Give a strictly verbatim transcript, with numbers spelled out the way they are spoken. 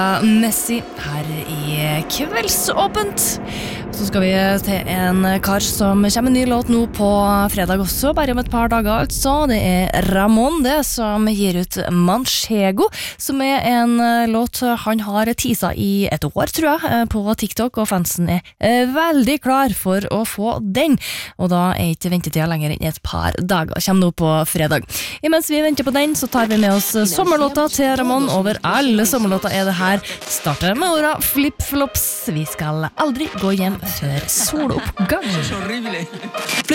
Messi her i Kveldsåpent. Så skal vi til en kar som kommer en ny låt nå på fredag også, bare om et par dager altså. Det er Ramón det som gir ut Manchego, som er en låt han har teaset i et år, tror jeg, på TikTok, og fansen er veldig klar for å få den. Og da er ikke ventetida lenger enn et par dager, kommer nå på fredag. Imens vi venter på den, så tar vi med oss sommerlåta til Ramón. Over alle sommerlåta er det her. Starter med orda flip-flops. Vi skal aldri gå hjem før soloppgang.